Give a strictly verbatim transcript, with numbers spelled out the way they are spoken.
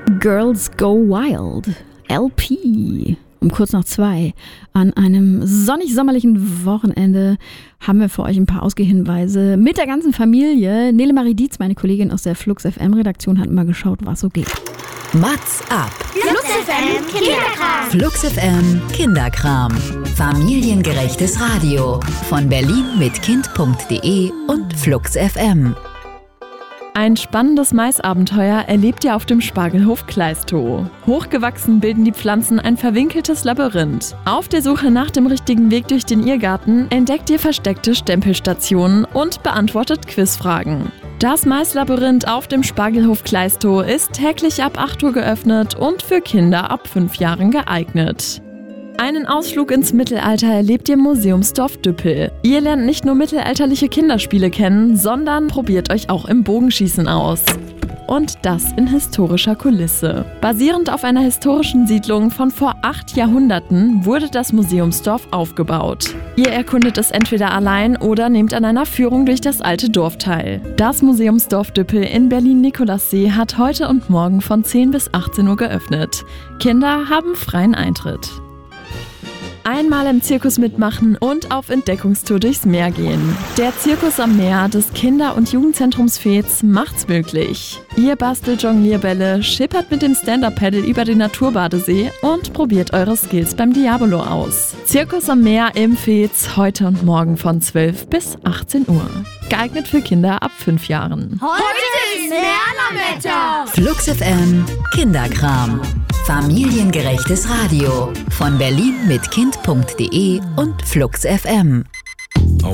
Girls Go Wild, L P. Um kurz nach zwei an einem sonnig-sommerlichen Wochenende haben wir für euch ein paar Ausgehhinweise mit der ganzen Familie. Nele Marie Dietz, meine Kollegin aus der Flux F M-Redaktion, hat mal geschaut, was so geht. Mats ab. Flux F M Kinderkram. Flux F M Kinderkram. Familiengerechtes Radio. Von Berlin mit Kind punkt de und Flux F M. Ein spannendes Maisabenteuer erlebt ihr auf dem Spargelhof Kleistow. Hochgewachsen bilden die Pflanzen ein verwinkeltes Labyrinth. Auf der Suche nach dem richtigen Weg durch den Irrgarten entdeckt ihr versteckte Stempelstationen und beantwortet Quizfragen. Das Maislabyrinth auf dem Spargelhof Kleistow ist täglich ab acht Uhr geöffnet und für Kinder ab fünf Jahren geeignet. Einen Ausflug ins Mittelalter erlebt ihr im Museumsdorf Düppel. Ihr lernt nicht nur mittelalterliche Kinderspiele kennen, sondern probiert euch auch im Bogenschießen aus. Und das in historischer Kulisse. Basierend auf einer historischen Siedlung von vor acht Jahrhunderten wurde das Museumsdorf aufgebaut. Ihr erkundet es entweder allein oder nehmt an einer Führung durch das alte Dorf teil. Das Museumsdorf Düppel in Berlin-Nikolassee hat heute und morgen von zehn bis achtzehn Uhr geöffnet. Kinder haben freien Eintritt. Einmal im Zirkus mitmachen und auf Entdeckungstour durchs Meer gehen. Der Zirkus am Meer des Kinder- und Jugendzentrums Veets macht's möglich. Ihr bastelt Jonglierbälle, schippert mit dem Stand-Up-Paddle über den Naturbadesee und probiert eure Skills beim Diabolo aus. Zirkus am Meer im Veets heute und morgen von zwölf bis achtzehn Uhr. Geeignet für Kinder ab fünf Jahren. Heute ist Lernerwetter. Flux F M Kinderkram. Familiengerechtes Radio. Von Berlin mit Kind punkt de und Flux F M.